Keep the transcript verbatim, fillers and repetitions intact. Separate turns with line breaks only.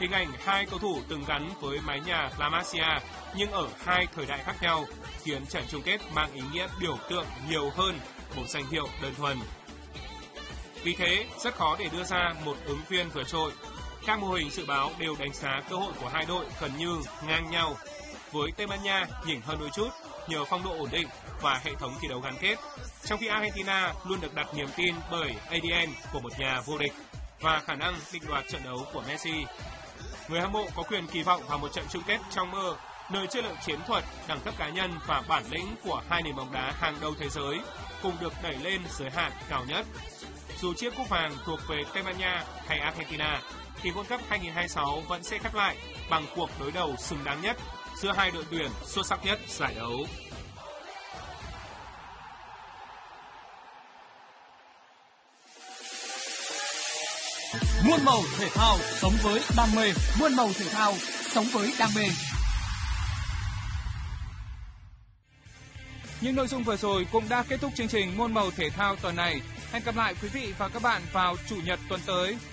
Hình ảnh hai cầu thủ từng gắn với mái nhà La Masia nhưng ở hai thời đại khác nhau khiến trận chung kết mang ý nghĩa biểu tượng nhiều hơn một danh hiệu đơn thuần. Vì thế, rất khó để đưa ra một ứng viên vượt trội. Các mô hình dự báo đều đánh giá cơ hội của hai đội gần như ngang nhau. Với Tây Ban Nha nhỉnh hơn đôi chút nhờ phong độ ổn định và hệ thống thi đấu gắn kết, trong khi Argentina luôn được đặt niềm tin bởi a đê en của một nhà vô địch và khả năng định đoạt trận đấu của Messi. Người hâm mộ có quyền kỳ vọng vào một trận chung kết trong mơ, nơi chất lượng chiến thuật, đẳng cấp cá nhân và bản lĩnh của hai nền bóng đá hàng đầu thế giới cùng được đẩy lên giới hạn cao nhất. Dù chiếc cúp vàng thuộc về Tây Ban Nha hay Argentina, thì World Cup hai không hai sáu vẫn sẽ khép lại bằng cuộc đối đầu xứng đáng nhất giữa hai đội tuyển xuất sắc nhất giải đấu.
Muôn màu thể thao sống với đam mê, muôn màu thể thao sống với đam mê.
Những nội dung vừa rồi cũng đã kết thúc chương trình Muôn màu thể thao tuần này. Hẹn gặp lại quý vị và các bạn vào chủ nhật tuần tới.